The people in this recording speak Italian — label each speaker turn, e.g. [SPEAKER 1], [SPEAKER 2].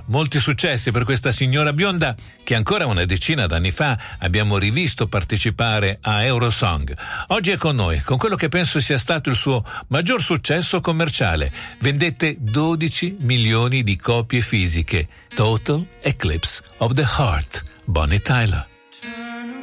[SPEAKER 1] molti successi per questa signora bionda che ancora una decina d'anni fa abbiamo rivisto partecipare a Eurosong. Oggi è con noi, con quello che penso sia stato il suo maggior successo commerciale. Vendette 12 milioni di copie fisiche. Total Eclipse of the Heart, Bonnie Tyler.